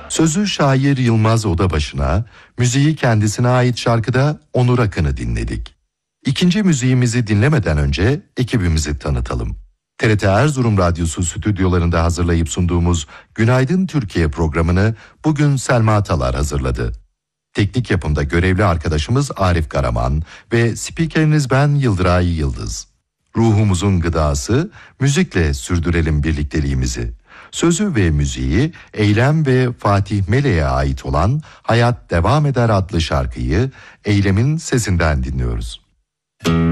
Sözü şair Yılmaz Odabaşı'na, müziği kendisine ait şarkıda Onur Akın'ı dinledik. İkinci müziğimizi dinlemeden önce ekibimizi tanıtalım. TRT Erzurum Radyosu stüdyolarında hazırlayıp sunduğumuz Günaydın Türkiye programını bugün Selma Talar hazırladı. Teknik yapımda görevli arkadaşımız Arif Karaman ve spikeriniz ben Yıldıray Yıldız. Ruhumuzun gıdası, müzikle sürdürelim birlikteliğimizi. Sözü ve müziği Eylem ve Fatih Mele'ye ait olan Hayat Devam Eder adlı şarkıyı Eylem'in sesinden dinliyoruz.